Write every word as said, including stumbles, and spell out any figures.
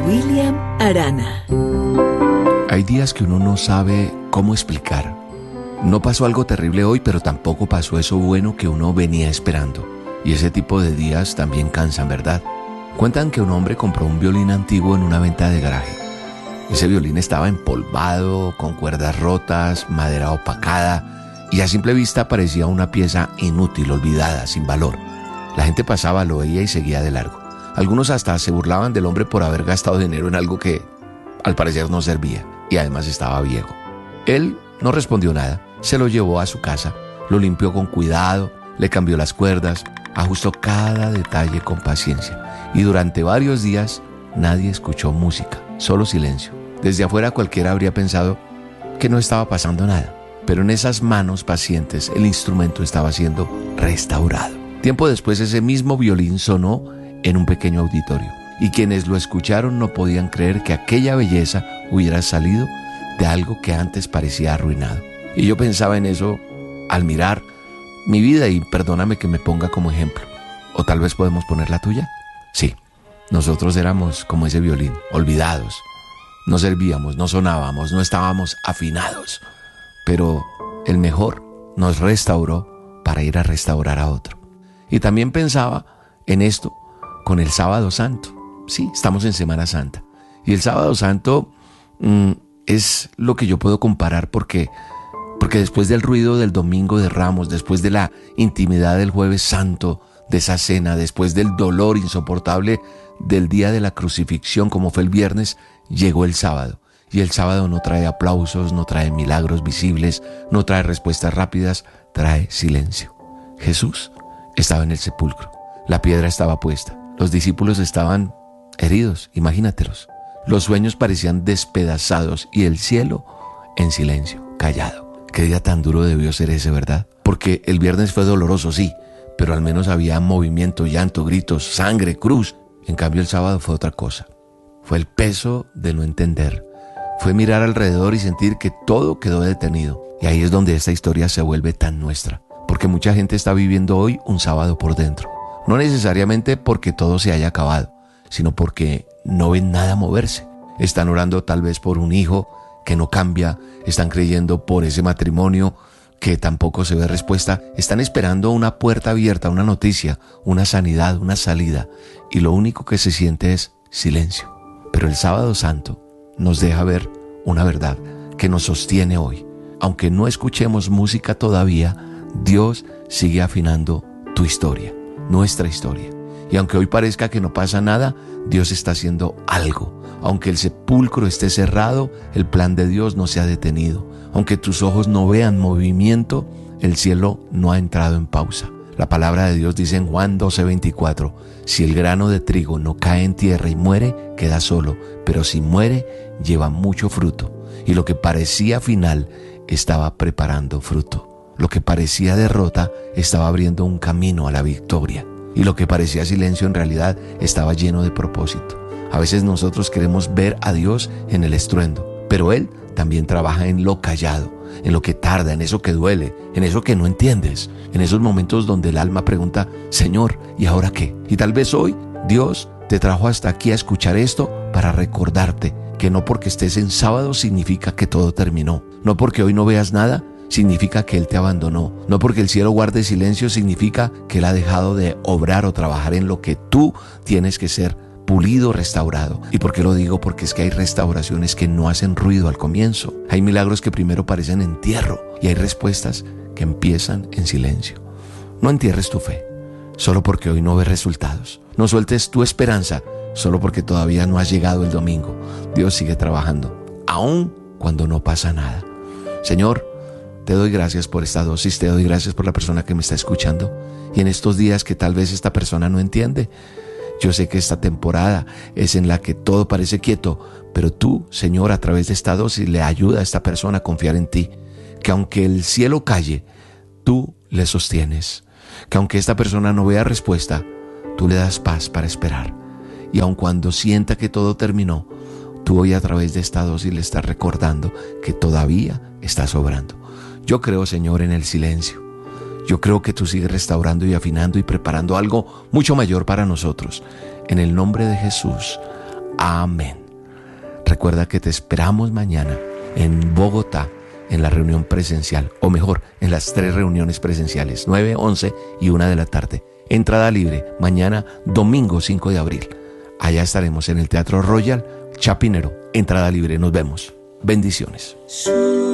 William Arana. Hay días que uno no sabe cómo explicar. No pasó algo terrible hoy, pero tampoco pasó eso bueno que uno venía esperando. Y ese tipo de días también cansan, ¿verdad? Cuentan que un hombre compró un violín antiguo en una venta de garaje. Ese violín estaba empolvado, con cuerdas rotas, madera opacada, y a simple vista parecía una pieza inútil, olvidada, sin valor. La gente pasaba, lo veía y seguía de largo. Algunos hasta se burlaban del hombre por haber gastado dinero en algo que, al parecer, no servía, y además estaba viejo. Él no respondió nada, se lo llevó a su casa, lo limpió con cuidado, le cambió las cuerdas, ajustó cada detalle con paciencia, y durante varios días nadie escuchó música, solo silencio. Desde afuera cualquiera habría pensado que no estaba pasando nada, pero en esas manos pacientes el instrumento estaba siendo restaurado. Tiempo después ese mismo violín sonó en un pequeño auditorio, y quienes lo escucharon no podían creer que aquella belleza hubiera salido de algo que antes parecía arruinado. Y yo pensaba en eso al mirar mi vida, y perdóname que me ponga como ejemplo. ¿O tal vez podemos poner la tuya? Sí, nosotros éramos como ese violín, olvidados. No servíamos, no sonábamos, no estábamos afinados. Pero el mejor nos restauró para ir a restaurar a otro. Y también pensaba en esto con el Sábado Santo. Sí, estamos en Semana Santa. Y el Sábado Santo mmm, es lo que yo puedo comparar porque, porque después del ruido del Domingo de Ramos, después de la intimidad del Jueves Santo, de esa cena, después del dolor insoportable del día de la crucifixión, como fue el viernes, llegó el sábado. Y el sábado no trae aplausos, no trae milagros visibles, no trae respuestas rápidas, trae silencio. Jesús estaba en el sepulcro. La piedra estaba puesta. Los discípulos estaban heridos, imagínatelos. Los sueños parecían despedazados y el cielo en silencio, callado. Qué día tan duro debió ser ese, ¿verdad? Porque el viernes fue doloroso, sí, pero al menos había movimiento, llanto, gritos, sangre, cruz. En cambio el sábado fue otra cosa. Fue el peso de no entender. Fue mirar alrededor y sentir que todo quedó detenido. Y ahí es donde esta historia se vuelve tan nuestra. Porque mucha gente está viviendo hoy un sábado por dentro. No necesariamente porque todo se haya acabado, sino porque no ven nada moverse. Están orando tal vez por un hijo que no cambia, están creyendo por ese matrimonio que tampoco se ve respuesta, están esperando una puerta abierta, una noticia, una sanidad, una salida, y lo único que se siente es silencio. Pero el Sábado Santo nos deja ver una verdad que nos sostiene hoy. Aunque no escuchemos música todavía, Dios sigue afinando tu historia, nuestra historia. Y aunque hoy parezca que no pasa nada, Dios está haciendo algo. Aunque el sepulcro esté cerrado, el plan de Dios no se ha detenido. Aunque tus ojos no vean movimiento, el cielo no ha entrado en pausa. La palabra de Dios dice en Juan doce veinticuatro, si el grano de trigo no cae en tierra y muere, queda solo, pero si muere, lleva mucho fruto. Y lo que parecía final estaba preparando fruto. Lo que parecía derrota estaba abriendo un camino a la victoria. Y lo que parecía silencio en realidad estaba lleno de propósito. A veces nosotros queremos ver a Dios en el estruendo, pero Él también trabaja en lo callado, en lo que tarda, en eso que duele, en eso que no entiendes, en esos momentos donde el alma pregunta, Señor, ¿y ahora qué? Y tal vez hoy Dios te trajo hasta aquí a escuchar esto para recordarte que no porque estés en sábado significa que todo terminó, no porque hoy no veas nada significa que Él te abandonó, no porque el cielo guarde silencio significa que Él ha dejado de obrar o trabajar en lo que tú tienes que ser pulido, restaurado. ¿Y por qué lo digo? Porque es que hay restauraciones que no hacen ruido al comienzo. Hay milagros que primero parecen entierro y hay respuestas que empiezan en silencio. No entierres tu fe solo porque hoy no ves resultados. No sueltes tu esperanza solo porque todavía no has llegado el domingo. Dios sigue trabajando, aun cuando no pasa nada. Señor, te doy gracias por esta dosis, te doy gracias por la persona que me está escuchando. Y en estos días que tal vez esta persona no entiende, yo sé que esta temporada es en la que todo parece quieto, pero tú, Señor, a través de esta dosis le ayuda a esta persona a confiar en ti. Que aunque el cielo calle, tú le sostienes. Que aunque esta persona no vea respuesta, tú le das paz para esperar. Y aun cuando sienta que todo terminó, tú hoy a través de esta dosis le estás recordando que todavía estás obrando. Yo creo, Señor, en el silencio. Yo creo que tú sigues restaurando y afinando y preparando algo mucho mayor para nosotros. En el nombre de Jesús. Amén. Recuerda que te esperamos mañana en Bogotá, en la reunión presencial, o mejor, en las tres reuniones presenciales, nueve, once y una de la tarde. Entrada libre, mañana domingo cinco de abril. Allá estaremos en el Teatro Royal Chapinero. Entrada libre, nos vemos. Bendiciones.